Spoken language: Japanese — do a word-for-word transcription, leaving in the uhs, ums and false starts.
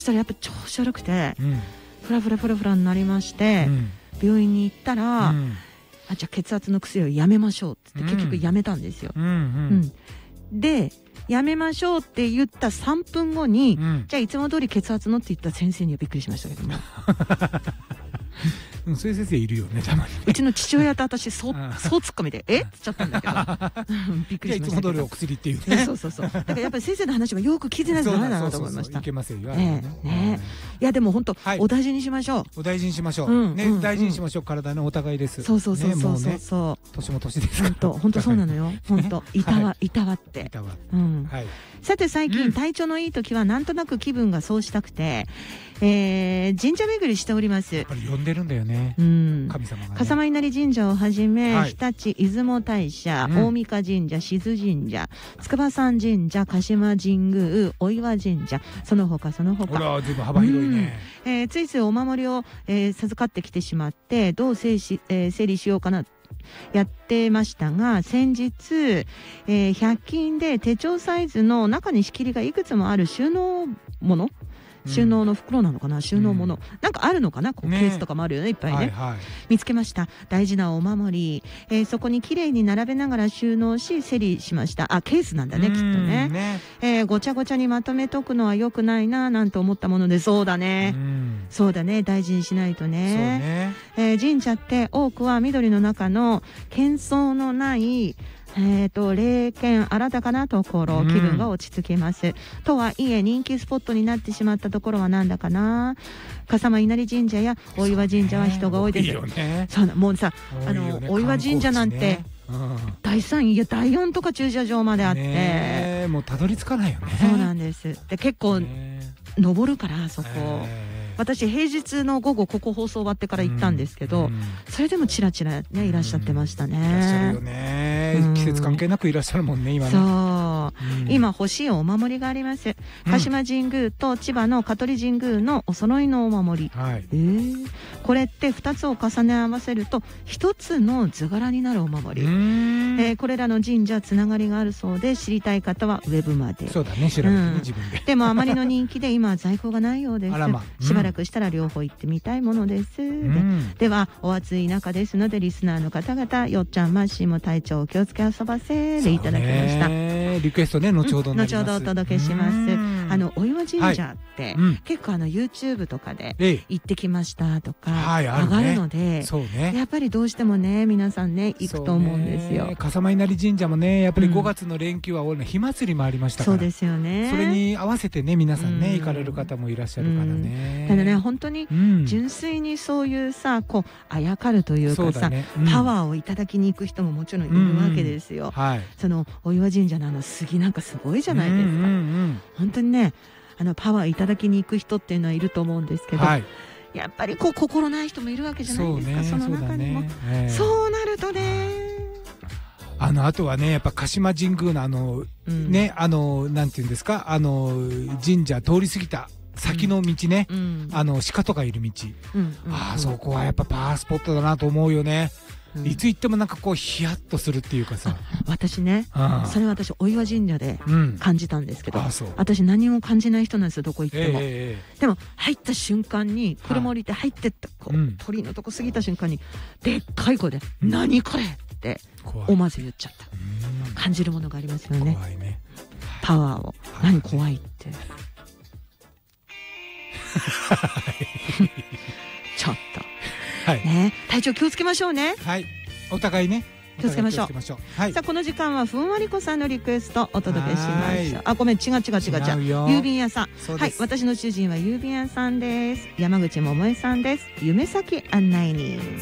そしたらやっぱ調子悪くて、 うん、 フラフラフラフラになりまして、うん、病院に行ったら、うん、あじゃあ血圧の薬をやめましょうって言って、うん、結局やめたんですよ。うんうんうん、でやめましょうって言ったさんぷんごに、うん、じゃあいつも通り血圧のって言った先生にはびっくりしましたけどもそういう先生いるよね、たまに。 うちの父親と私、そう、そうツッコミで、えって言っちゃったんだけど。びっくりしましたけど。 いつも通りお薬っていうね。 そうそうそう。だからやっぱり先生の話はよく聞いてないとダメだなと思いました。 いけませんよ。 ねえ。いやでも本当、お大事にしましょう。 お大事にしましょう。ね、大事にしましょう。体のお互いです。 そうそうそうそうそう。 年も年ですから。 本当、本当そうなのよ。本当、いたわ、いたわって。いたわ。うん。はい。さて最近体調のいい時はなんとなく気分がそうしたくて、えー、神社巡りしております。 やっぱり呼んでるんだよね。うん。神様がね。 笠間稲荷神社をはじめ、はい、日立出雲大社、うん、大甕神社、静神社、筑波山神社、鹿島神宮、御岩神社、その他その他。 ほら、随分幅広いね。 うん、えー、ついついお守りを、えー、授かってきてしまって、どう整理し、えー、整理しようかな。やってましたが、先日、えー、ひゃく均で手帳サイズの中に仕切りがいくつもある収納物、収納の袋なのかな、収納物、うん、なんかあるのかな、こう、ね、ケースとかもあるよね、いっぱいね、はいはい、見つけました。大事なお守り、えー、そこにきれいに並べながら収納し整理しました。あ、ケースなんだね、きっとね。ね、えー、ごちゃごちゃにまとめとくのは良くないななんて思ったもので、そうだね、そうだね、大事にしないとね。そうね、えー、神社って多くは緑の中の喧騒のないえーと、霊験新たかなところ、気分が落ち着きます。うん、とはいえ、人気スポットになってしまったところはなんだかな。笠間稲荷神社や御岩神社は人が多いです。そうね。そうな、もうさ、あの、御岩神社なんて、うん、だいさんい、いや、だいよんとか駐車場まであって。ね、 もうたどり着かないよね。 そうなんです。で、結構、登るから、そこ。私平日の午後ここ放送終わってから行ったんですけど、うん、それでもチラチラねいらっしゃってましたね。 いらっしゃるよね、うん、季節関係なくいらっしゃるもんね今ね。 そう、うん、今欲しいお守りがあります。鹿島神宮と千葉の香取神宮のお揃いのお守り、はい、えー、これってふたつを重ね合わせるとひとつの図柄になるお守り。えー、これらの神社つながりがあるそうで、知りたい方はウェブまで。 そうだね、調べてね、うん、自分で。 でもあまりの人気で今は在庫がないようです。あらま、うん、しばらくしたら両方行ってみたいものです、うん、で, ではお暑い中ですのでリスナーの方々、よっちゃんマッシーも体調お気をつけ遊ばせでいただきました。 リクエストね、後ほどになります、 うん、後ほどお届けします。あの御岩神社って、はい、うん、結構あの YouTube とかで行ってきましたとか、はい、上がるので、そうね、やっぱりどうしてもね皆さんね行くと思うんですよ。 笠間稲荷神社もね、やっぱりごがつの連休は俺の火祭りもありましたから、 そうですよね。 それに合わせてね皆さんね、うん、行かれる方もいらっしゃるからね。 ただね、本当に純粋にそういうさ、こうあやかるというかさ、ね、うん、パワーをいただきに行く人ももちろんいるわけですよ。うん、はい、その御岩神社のあの杉なんかすごいじゃないですか。うんうんうん、本当にね、あのパワーいただきに行く人っていうのはいると思うんですけど、はい、やっぱりこう心ない人もいるわけじゃないですか。 そ, ね、その中にも そう,、ねえー、そうなるとね、 あのあとはね、やっぱ鹿島神宮のあの、うん、ね、あのなんていうんですか、あの神社通り過ぎた先の道ね、うん、あの鹿とかいる道、うんうん、あそこはやっぱパワースポットだなと思うよね。うん、いつ行ってもなんかこうヒヤッとするっていうかさ、 私ね、それは私御岩神社で感じたんですけど、うん、私何も感じない人なんですよ、どこ行っても、えー、でも入った瞬間に車降りて入ってった、こう、うん、鳥居のとこ過ぎた瞬間にでっかい声で、うん、何これって思わず言っちゃった。感じるものがありますよね。怖いね、パワーを。何怖いってちょっとはい、ね、体調気をつけましょうね。 はい、お互いね、 気をつけましょう。はい、さあこの時間はふんわりこさんのリクエストお届けしましょう。あ、ごめん、違う違う違う違う、郵便屋さん。はい、私の主人は郵便屋さんです。山口百恵さんです。夢先案内人。